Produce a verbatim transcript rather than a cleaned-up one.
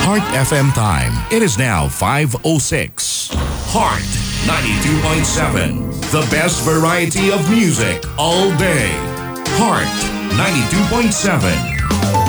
Heart F M time. It is now five oh six. Heart ninety-two point seven. The best variety of music all day. Heart ninety-two point seven.